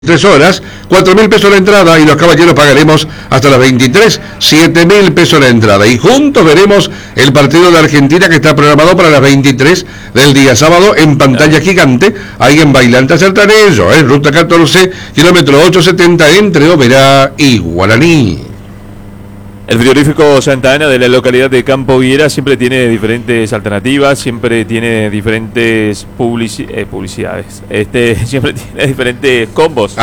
3 horas, 4.000 pesos la entrada y los caballeros pagaremos hasta las 23, 7.000 pesos la entrada. Y juntos veremos el partido de Argentina que está programado para las 23 del día sábado en pantalla gigante, ahí en Bailanta Sertanejo, ruta 14, kilómetro 870 entre Oberá y Guaraní. El frigorífico Santa Ana de la localidad de Campo Viera siempre tiene diferentes alternativas, siempre tiene diferentes publicidades, siempre tiene diferentes combos,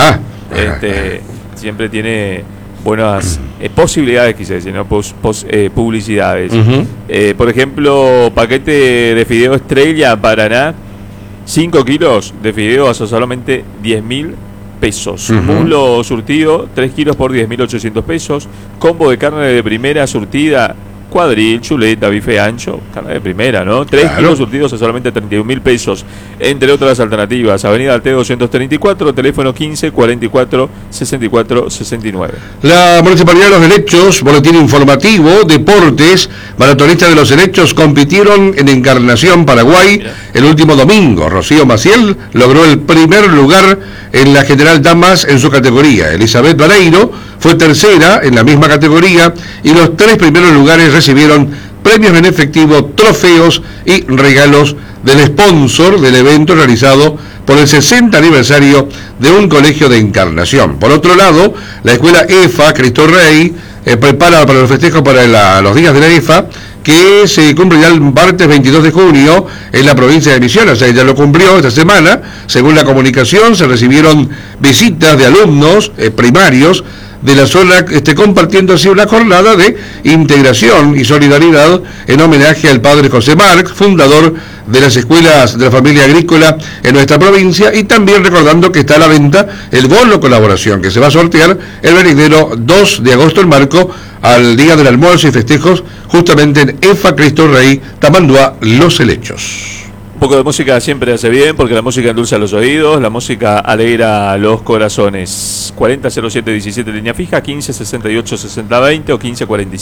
siempre tiene buenas posibilidades, quise decir, ¿no? Publicidades. Por ejemplo, paquete de fideo Estrella Paraná, 5 kilos de fideo a solamente 10.000 pesos. Muslo surtido, 3 kilos por 10.800 pesos. Combo de carne de primera surtida, cuadril, chuleta, bife ancho, carne de primera, ¿no? 3 kilos surtidos a solamente 31.000 pesos. Entre otras alternativas, Avenida Arte 234, teléfono 15 44 64 69. La Municipalidad de los Helechos, boletín informativo, deportes, maratonistas de los Helechos compitieron en Encarnación, Paraguay, el último domingo. Rocío Maciel logró el primer lugar en la General Damas en su categoría. Elizabeth Vareiro fue tercera en la misma categoría y los 3 primeros lugares recibieron premios en efectivo, trofeos y regalos del sponsor del evento realizado por el 60 aniversario de un colegio de Encarnación. Por otro lado, la escuela EFA Cristo Rey prepara para los festejos para los días de la EFA, que se cumplirá el martes 22 de junio en la provincia de Misiones. O sea, ya lo cumplió esta semana. Según la comunicación, se recibieron visitas de alumnos primarios de la zona, compartiendo así una jornada de integración y solidaridad en homenaje al padre José Marc, fundador de las escuelas de la familia agrícola en nuestra provincia, y también recordando que está a la venta el bono colaboración que se va a sortear el venidero 2 de agosto en marco al día del almuerzo y festejos justamente en EFA Cristo Rey, Tamanduá, Los Helechos. Un poco de música siempre hace bien, porque la música endulza los oídos, la música alegra los corazones. 400717 línea fija, 15686020 o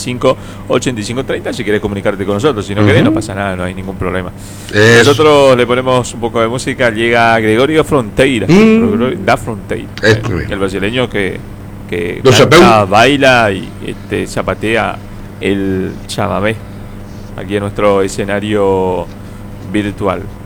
15458530 si querés comunicarte con nosotros. Si no querés, no pasa nada, no hay ningún problema. Nosotros le ponemos un poco de música, llega Gregorio Fronteira, Da Fronteira, el brasileño que canta, baila y zapatea el chamamé aquí en nuestro escenario virtual.